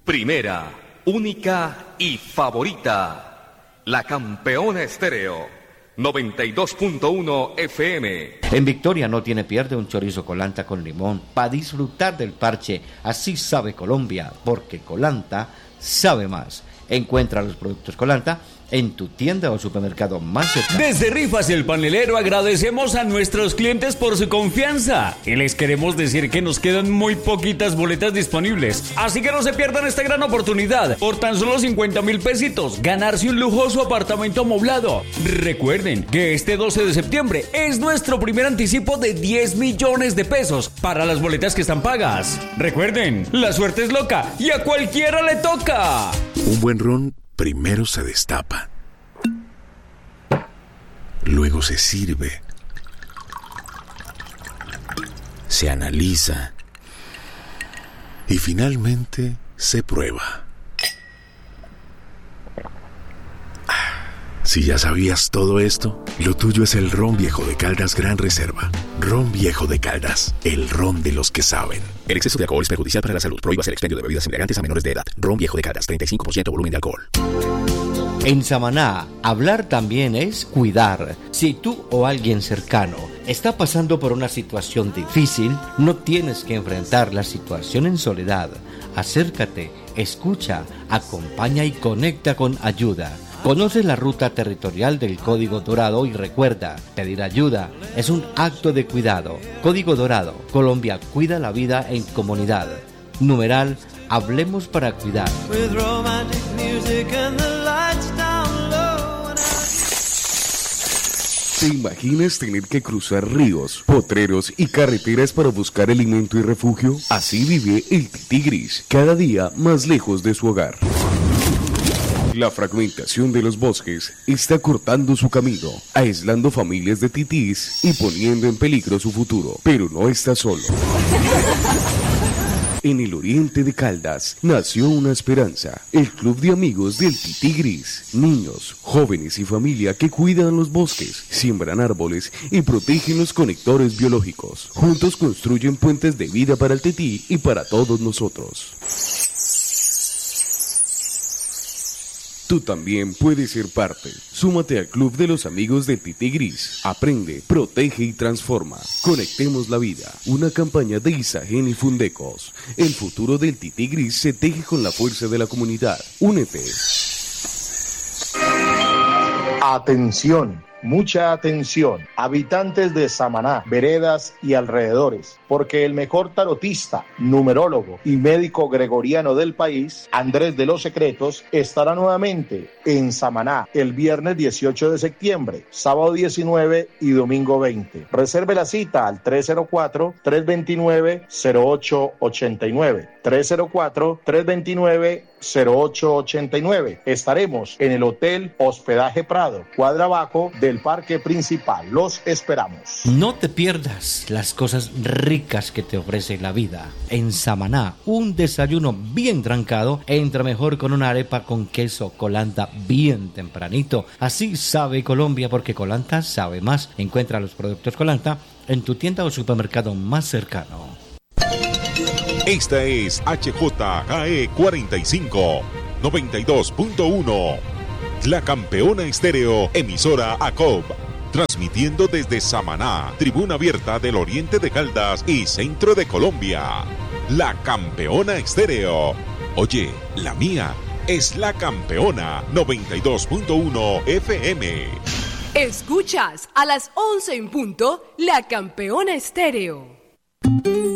Primera, única y favorita. La Campeona Estéreo. 92.1 FM. En Victoria no tiene pierde un chorizo Colanta con limón para disfrutar del parche. Así sabe Colombia, porque Colanta sabe más. Encuentra los productos Colanta en tu tienda o supermercado más cercano. Desde Rifas El Panelero agradecemos a nuestros clientes por su confianza y les queremos decir que nos quedan muy poquitas boletas disponibles, así que no se pierdan esta gran oportunidad. Por tan solo 50,000 pesitos ganarse un lujoso apartamento amoblado. Recuerden que este 12 de septiembre es nuestro primer anticipo de 10 millones de pesos para las boletas que están pagas. Recuerden, la suerte es loca y a cualquiera le toca. Un buen ron primero se destapa, luego se sirve, se analiza y finalmente se prueba. Si ya sabías todo esto, lo tuyo es el Ron Viejo de Caldas Gran Reserva. Ron Viejo de Caldas, el ron de los que saben. El exceso de alcohol es perjudicial para la salud. Prohíbase el expendio de bebidas embriagantes a menores de edad. Ron Viejo de Caldas, 35% volumen de alcohol. En Samaná, hablar también es cuidar. Si tú o alguien cercano está pasando por una situación difícil, no tienes que enfrentar la situación en soledad. Acércate, escucha, acompaña y conecta con ayuda. Conoce la ruta territorial del Código Dorado y recuerda, pedir ayuda es un acto de cuidado. Código Dorado, Colombia cuida la vida en comunidad. Numeral, hablemos para cuidar. ¿Te imaginas tener que cruzar ríos, potreros y carreteras para buscar alimento y refugio? Así vive el tití gris, cada día más lejos de su hogar. La fragmentación de los bosques está cortando su camino, aislando familias de titís y poniendo en peligro su futuro. Pero no está solo. En el oriente de Caldas nació una esperanza, el club de amigos del tití gris. Niños, jóvenes y familia que cuidan los bosques, siembran árboles y protegen los conectores biológicos. Juntos construyen puentes de vida para el tití y para todos nosotros. Tú también puedes ser parte. Súmate al Club de los Amigos del Tití Gris. Aprende, protege y transforma. Conectemos la vida. Una campaña de Isagen y Fundecos. El futuro del Tití Gris se teje con la fuerza de la comunidad. Únete. Atención. Mucha atención, habitantes de Samaná, veredas y alrededores, porque el mejor tarotista, numerólogo y médico gregoriano del país, Andrés de los Secretos, estará nuevamente en Samaná el viernes 18 de septiembre, sábado 19 y domingo 20. Reserve la cita al 304-329-0889. 304-329-0889. Estaremos en el Hotel Hospedaje Prado, cuadra abajo del Parque Principal. Los esperamos. No te pierdas las cosas ricas que te ofrece la vida. En Samaná, un desayuno bien trancado entra mejor con una arepa con queso Colanta bien tempranito. Así sabe Colombia, porque Colanta sabe más. Encuentra los productos Colanta en tu tienda o supermercado más cercano. Esta es HJGE 45, 92.1. La Campeona Estéreo, emisora ACOB. Transmitiendo desde Samaná, tribuna abierta del oriente de Caldas y centro de Colombia. La Campeona Estéreo. Oye, la mía es La Campeona 92.1 FM. Escuchas a las 11 en punto La Campeona Estéreo.